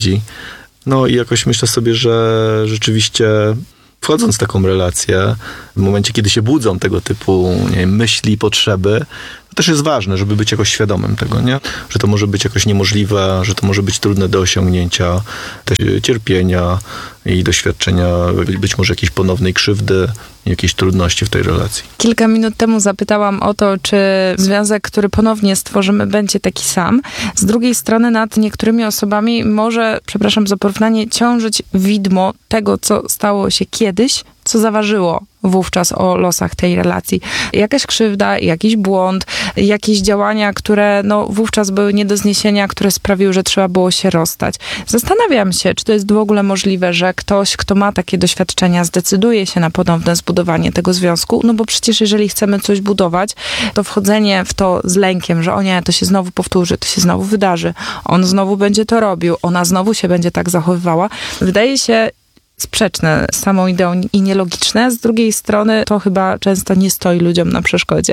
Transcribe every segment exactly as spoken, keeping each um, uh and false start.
wychodzi. No i jakoś myślę sobie, że rzeczywiście wchodząc w taką relację, w momencie, kiedy się budzą tego typu, nie wiem, myśli, potrzeby, to też jest ważne, żeby być jakoś świadomym tego, nie? Że to może być jakoś niemożliwe, że to może być trudne do osiągnięcia, te cierpienia i doświadczenia być może jakiejś ponownej krzywdy, jakieś trudności w tej relacji. Kilka minut temu zapytałam o to, czy związek, który ponownie stworzymy, będzie taki sam. Z drugiej strony nad niektórymi osobami może, przepraszam za porównanie, ciążyć widmo tego, co stało się kiedyś, co zaważyło wówczas o losach tej relacji. Jakaś krzywda, jakiś błąd, jakieś działania, które no, wówczas były nie do zniesienia, które sprawiły, że trzeba było się rozstać. Zastanawiam się, czy to jest w ogóle możliwe, że ktoś, kto ma takie doświadczenia, zdecyduje się na ponowne zbudowanie tego związku, no bo przecież jeżeli chcemy coś budować, to wchodzenie w to z lękiem, że o nie, to się znowu powtórzy, to się znowu wydarzy, on znowu będzie to robił, ona znowu się będzie tak zachowywała, wydaje się sprzeczne z samą ideą i nielogiczne. Z drugiej strony to chyba często nie stoi ludziom na przeszkodzie.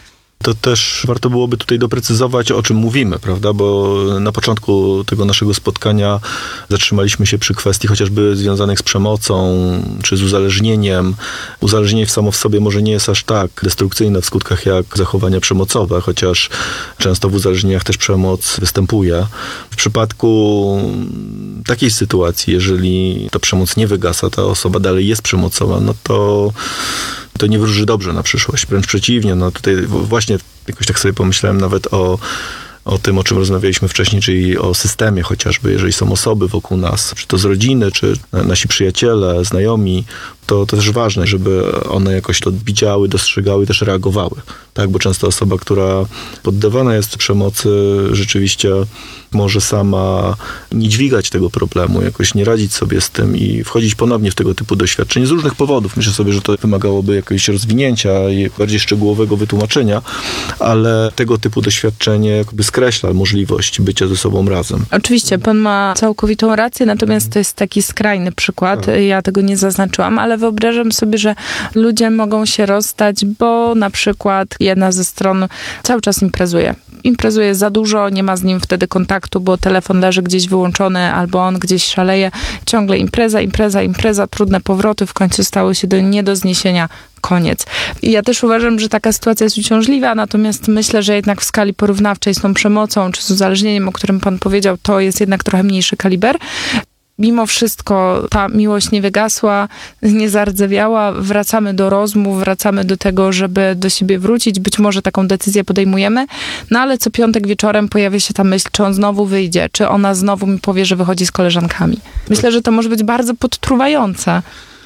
To też warto byłoby tutaj doprecyzować, o czym mówimy, prawda? Bo na początku tego naszego spotkania zatrzymaliśmy się przy kwestii chociażby związanych z przemocą, czy z uzależnieniem. Uzależnienie samo w sobie może nie jest aż tak destrukcyjne w skutkach jak zachowania przemocowe, chociaż często w uzależnieniach też przemoc występuje. W przypadku takiej sytuacji, jeżeli ta przemoc nie wygasa, ta osoba dalej jest przemocowa, no to to nie wróży dobrze na przyszłość. Wręcz przeciwnie. No tutaj właśnie jakoś tak sobie pomyślałem nawet o, o tym, o czym rozmawialiśmy wcześniej, czyli o systemie chociażby. Jeżeli są osoby wokół nas, czy to z rodziny, czy nasi przyjaciele, znajomi, to, to też ważne, żeby one jakoś to widziały, dostrzegały i też reagowały. Tak? Bo często osoba, która poddawana jest przemocy, rzeczywiście może sama nie dźwigać tego problemu, jakoś nie radzić sobie z tym i wchodzić ponownie w tego typu doświadczeń z różnych powodów. Myślę sobie, że to wymagałoby jakiegoś rozwinięcia i bardziej szczegółowego wytłumaczenia, ale tego typu doświadczenie jakby skreśla możliwość bycia ze sobą razem. Oczywiście, pan ma całkowitą rację, natomiast to jest taki skrajny przykład. Ja tego nie zaznaczyłam, ale wyobrażam sobie, że ludzie mogą się rozstać, bo na przykład jedna ze stron cały czas imprezuje. Imprezuje za dużo, nie ma z nim wtedy kontaktu, bo telefon leży gdzieś wyłączony, albo on gdzieś szaleje. Ciągle impreza, impreza, impreza, trudne powroty, w końcu stały się do, nie do zniesienia. Koniec. I ja też uważam, że taka sytuacja jest uciążliwa, natomiast myślę, że jednak w skali porównawczej z tą przemocą, czy z uzależnieniem, o którym pan powiedział, to jest jednak trochę mniejszy kaliber. Mimo wszystko ta miłość nie wygasła, nie zardzewiała, wracamy do rozmów, wracamy do tego, żeby do siebie wrócić, być może taką decyzję podejmujemy, no ale co piątek wieczorem pojawia się ta myśl, czy on znowu wyjdzie, czy ona znowu mi powie, że wychodzi z koleżankami. Myślę, że to może być bardzo podtruwające.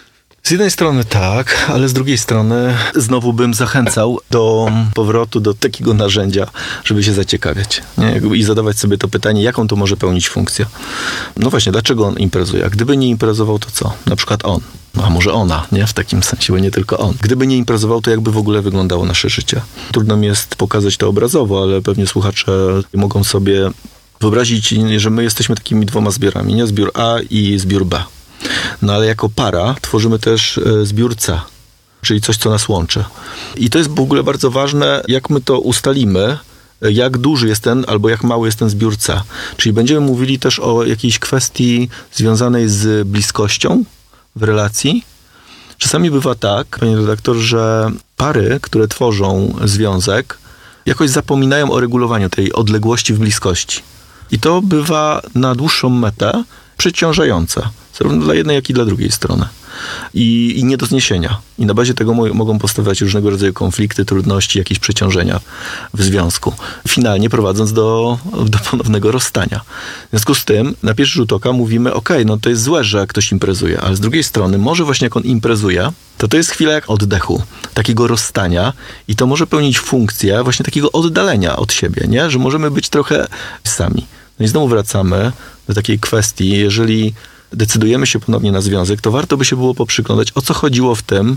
Z jednej strony tak, ale z drugiej strony znowu bym zachęcał do powrotu do takiego narzędzia, żeby się zaciekawiać, nie? I zadawać sobie to pytanie, jaką to może pełnić funkcję. No właśnie, dlaczego on imprezuje? A gdyby nie imprezował, to co? Na przykład on. No, a może ona, nie? W takim sensie, bo nie tylko on. Gdyby nie imprezował, to jakby w ogóle wyglądało nasze życie? Trudno mi jest pokazać to obrazowo, ale pewnie słuchacze mogą sobie wyobrazić, że my jesteśmy takimi dwoma zbiorami, nie? Zbiór A i zbiór B. No ale jako para tworzymy też zbiór C, czyli coś, co nas łączy. I to jest w ogóle bardzo ważne, jak my to ustalimy, jak duży jest ten, albo jak mały jest ten zbiór C. Czyli będziemy mówili też o jakiejś kwestii związanej z bliskością w relacji. Czasami bywa tak, panie redaktor, że pary, które tworzą związek, jakoś zapominają o regulowaniu tej odległości w bliskości. I to bywa na dłuższą metę przeciążające. Zarówno dla jednej, jak i dla drugiej strony. I, i nie do zniesienia. I na bazie tego mo- mogą powstawać różnego rodzaju konflikty, trudności, jakieś przeciążenia w związku. Finalnie prowadząc do, do ponownego rozstania. W związku z tym, na pierwszy rzut oka mówimy, okej, okay, no to jest złe, że ktoś imprezuje, ale z drugiej strony, może właśnie jak on imprezuje, to to jest chwila jak oddechu, takiego rozstania i to może pełnić funkcję właśnie takiego oddalenia od siebie, nie? Że możemy być trochę sami. No i znowu wracamy do takiej kwestii, jeżeli decydujemy się ponownie na związek, to warto by się było poprzyglądać, o co chodziło w tym,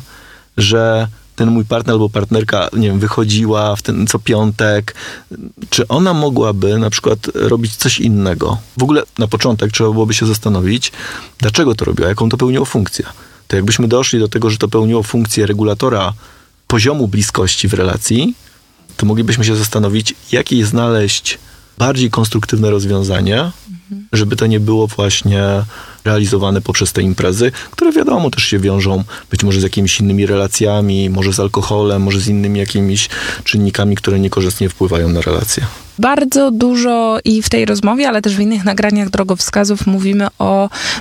że ten mój partner albo partnerka, nie wiem, wychodziła w ten co piątek. Czy ona mogłaby na przykład robić coś innego? W ogóle na początek trzeba byłoby się zastanowić, dlaczego to robiła, jaką to pełniło funkcję. To jakbyśmy doszli do tego, że to pełniło funkcję regulatora poziomu bliskości w relacji, to moglibyśmy się zastanowić, jakie znaleźć bardziej konstruktywne rozwiązanie, żeby to nie było właśnie realizowane poprzez te imprezy, które wiadomo też się wiążą być może z jakimiś innymi relacjami, może z alkoholem, może z innymi jakimiś czynnikami, które niekorzystnie wpływają na relacje. Bardzo dużo i w tej rozmowie, ale też w innych nagraniach drogowskazów mówimy o